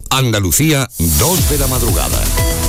Andalucía, 2 de la madrugada.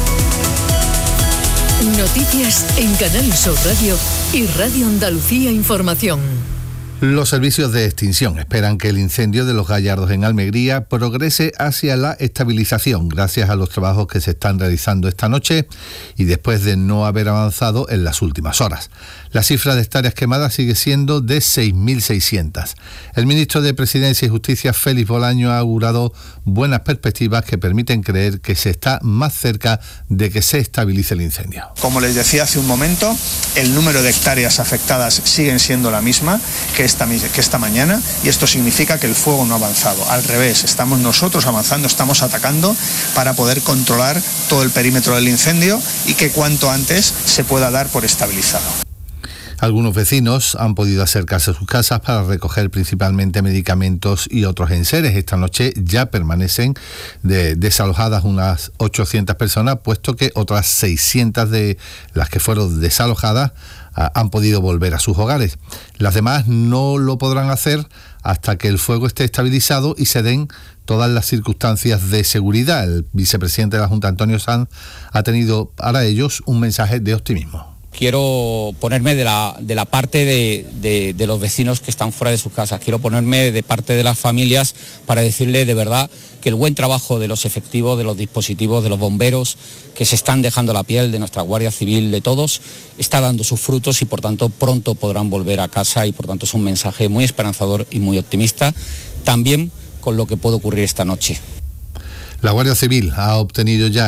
Noticias en Canal Sur Radio y Radio Andalucía Información. Los servicios de extinción esperan que el incendio de Los Gallardos en Almería progrese hacia la estabilización gracias a los trabajos que se están realizando esta noche y después de no haber avanzado en las últimas horas. La cifra de hectáreas quemadas sigue siendo de 6.600. El ministro de Presidencia y Justicia, Félix Bolaño, ha augurado buenas perspectivas que permiten creer que se está más cerca de que se estabilice el incendio. Como les decía hace un momento, el número de hectáreas afectadas siguen siendo la misma que esta mañana, y esto significa que el fuego no ha avanzado. Al revés, estamos nosotros avanzando, estamos atacando para poder controlar todo el perímetro del incendio y que cuanto antes se pueda dar por estabilizado. Algunos vecinos han podido acercarse a sus casas para recoger principalmente medicamentos y otros enseres. Esta noche ya permanecen desalojadas unas 800 personas, puesto que otras 600 de las que fueron desalojadas han podido volver a sus hogares. Las demás no lo podrán hacer hasta que el fuego esté estabilizado y se den todas las circunstancias de seguridad. El vicepresidente de la Junta, Antonio Sanz, ha tenido para ellos un mensaje de optimismo. Quiero ponerme de la parte de los vecinos que están fuera de sus casas. Quiero ponerme de parte de las familias para decirle de verdad que el buen trabajo de los efectivos, de los dispositivos, de los bomberos, que se están dejando la piel, de nuestra Guardia Civil, de todos, está dando sus frutos y por tanto pronto podrán volver a casa, y por tanto es un mensaje muy esperanzador y muy optimista, también con lo que puede ocurrir esta noche. La Guardia Civil ha obtenido ya